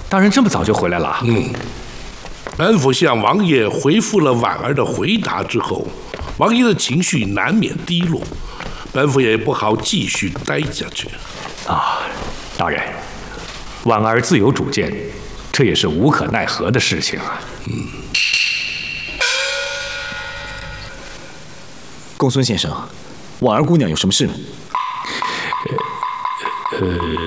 大人这么早就回来了？ 本府向王爷回复了婉儿的回答之后，王爷的情绪难免低落，本府也不好继续待下去。 大人，婉儿自有主见，这也是无可奈何的事情啊。 公孙先生，婉儿姑娘有什么事吗？